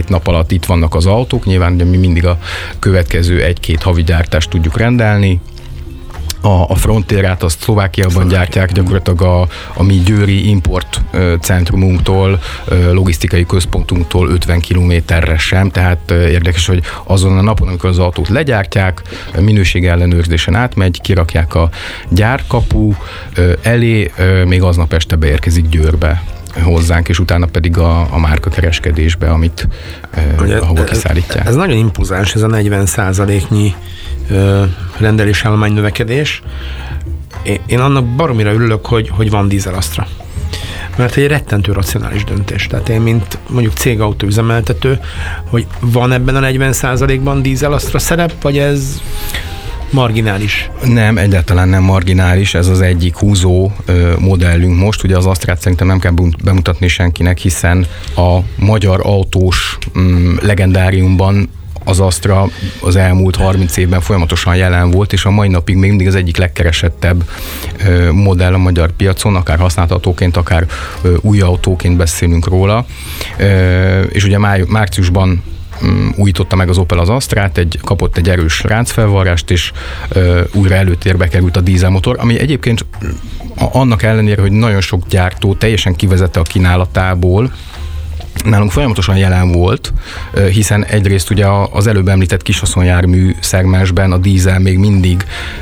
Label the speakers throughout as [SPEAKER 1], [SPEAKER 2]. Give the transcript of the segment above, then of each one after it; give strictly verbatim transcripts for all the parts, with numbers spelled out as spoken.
[SPEAKER 1] egy-két nap alatt itt vannak az autók, nyilván ugye mi mindig a következő egy-két havi gyártást tudjuk rendelni. A, a Frontérát azt Szlovákiában Szlovákia. gyártják, gyakorlatilag a, a mi győri import centrumunktól, logisztikai központunktól ötven kilométerre sem, tehát érdekes, hogy azon a napon, amikor az autót legyártják, minőségellenőrzésen átmegy, kirakják a gyárkapu elé, még aznap este beérkezik Győrbe hozzánk, és utána pedig a, a márkakereskedésbe, amit
[SPEAKER 2] Ugye,
[SPEAKER 1] ahova kiszállítják.
[SPEAKER 2] Ez, ez nagyon impozáns, ez a negyven százaléknyi rendelésállomány növekedés. Én, én annak baromira örülök, hogy, hogy van dízelasztra. Mert egy rettentő racionális döntés. Tehát én, mint mondjuk cégautó üzemeltető, hogy van ebben a negyven százalékban dízelasztra szerep, vagy ez marginális?
[SPEAKER 1] Nem, egyáltalán nem marginális, ez az egyik húzó ö, modellünk most. Ugye az Astrát szerintem nem kell bemutatni senkinek, hiszen a magyar autós mm, legendáriumban az Astra az elmúlt harminc évben folyamatosan jelen volt, és a mai napig még mindig az egyik legkeresettebb ö, modell a magyar piacon, akár használt autóként, akár ö, új autóként beszélünk róla. Ö, és ugye máj, márciusban um, újította meg az Opel az Astrát, egy, kapott egy erős ráncfelvarrást, és ö, újra előtérbe került a dízelmotor, ami egyébként annak ellenére, hogy nagyon sok gyártó teljesen kivezette a kínálatából, nálunk folyamatosan jelen volt, hiszen egyrészt ugye az előbb említett kishaszonjármű szegmensben a dízel még mindig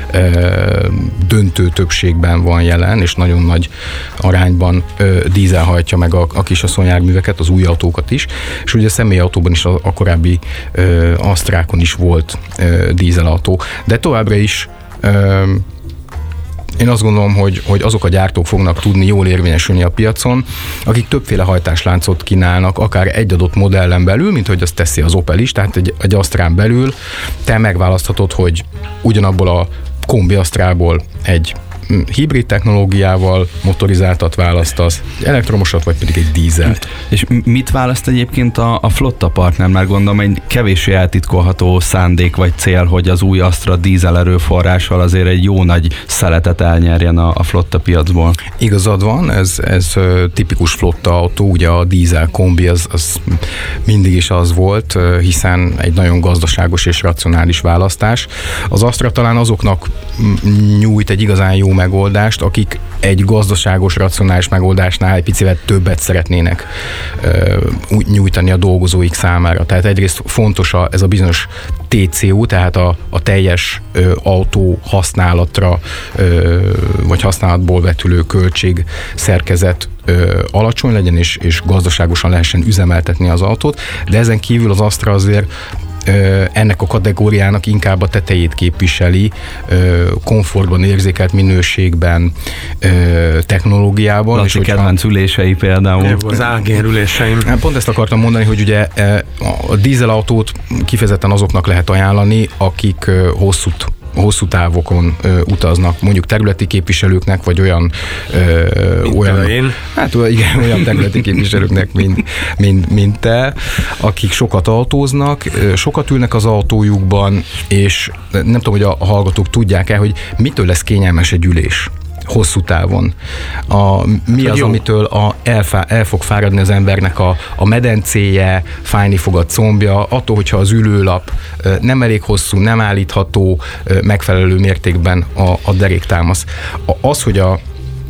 [SPEAKER 1] döntő többségben van jelen, és nagyon nagy arányban dízel hajtja meg a, a kishaszonjárműveket, az új autókat is, és ugye a személyautóban is a, a korábbi Astrákon is volt dízelautó, de továbbra is én azt gondolom, hogy, hogy azok a gyártók fognak tudni jól érvényesülni a piacon, akik többféle hajtásláncot kínálnak, akár egy adott modellen belül, mint hogy azt teszi az Opel is, tehát egy, egy Astrán belül te megválaszthatod, hogy ugyanabból a kombi Astrából egy hibrid technológiával motorizáltat választasz, egy elektromosat, vagy pedig egy dízelt.
[SPEAKER 3] És mit választ egyébként a, a flotta partner? Mert gondolom egy kevéssé eltitkolható szándék vagy cél, hogy az új Astra dízel erőforrással azért egy jó nagy szeletet elnyerjen a, a flotta piacból.
[SPEAKER 1] Igazad van, ez, ez tipikus flotta autó, ugye a dízel kombi az, az mindig is az volt, hiszen egy nagyon gazdaságos és racionális választás. Az Astra talán azoknak nyújt egy igazán jó megoldást, akik egy gazdaságos, racionális megoldásnál egy picivel többet szeretnének uh, nyújtani a dolgozóik számára. Tehát egyrészt fontos a, ez a bizonyos té cé u, tehát a, a teljes uh, autó használatra uh, vagy használatból vetülő költség szerkezet ö, alacsony legyen, és, és gazdaságosan lehessen üzemeltetni az autót, de ezen kívül az Astra azért ennek a kategóriának inkább a tetejét képviseli, komfortban, érzékelt minőségben, technológiában.
[SPEAKER 3] Laci kedvenc ülései például.
[SPEAKER 2] Az ágér üléseim.
[SPEAKER 1] Pont ezt akartam mondani, hogy ugye a dízelautót kifejezetten azoknak lehet ajánlani, akik hosszú hosszú távokon ö, utaznak, mondjuk területi képviselőknek, vagy olyan ö, olyan,
[SPEAKER 2] én.
[SPEAKER 1] hát igen, olyan területi képviselőknek, mint, mint, mint te, akik sokat autóznak, sokat ülnek az autójukban, és nem tudom, hogy a hallgatók tudják-e, hogy mitől lesz kényelmes egy ülés hosszú távon. A, mi hát az, jó. amitől a, elfá, el fog fáradni az embernek a, a medencéje, fájni fog a combja, attól, hogyha az ülőlap nem elég hosszú, nem állítható megfelelő mértékben a, a deréktámasz. Az, hogy a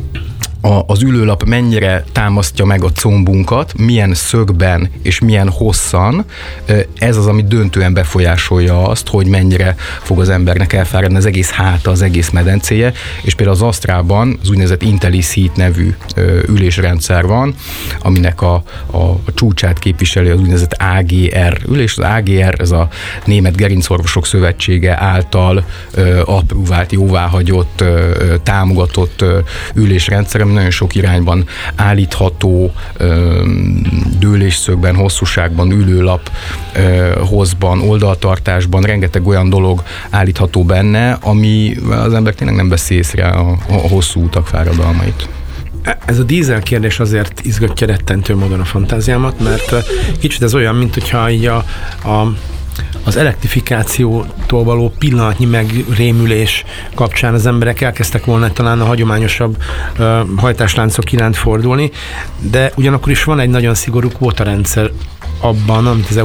[SPEAKER 1] A, az ülőlap mennyire támasztja meg a combunkat, milyen szögben és milyen hosszan, ez az, ami döntően befolyásolja azt, hogy mennyire fog az embernek elfáradni az egész háta, az egész medencéje, és például az Astrában az úgynevezett IntelliSeat nevű ülésrendszer van, aminek a, a, a csúcsát képviseli az úgynevezett á gé er ülés. Az á gé er, ez a Német Gerincorvosok Szövetsége által approvált, jóváhagyott, támogatott ülésrendszer, ami nagyon sok irányban állítható, dőlésszögben, hosszúságban, ülőlap hozban, oldaltartásban, rengeteg olyan dolog állítható benne, ami az ember tényleg nem veszi észre a, a hosszú utak fáradalmait.
[SPEAKER 2] Ez a dízel kérdés azért izgatja rettentő módon a fantáziámat, mert kicsit ez olyan, mint hogyha így a, a az elektrifikációtól való pillanatnyi megrémülés kapcsán az emberek elkezdtek volna talán a hagyományosabb uh, hajtásláncok iránt fordulni, de ugyanakkor is van egy nagyon szigorú kvótarendszer abban, amit az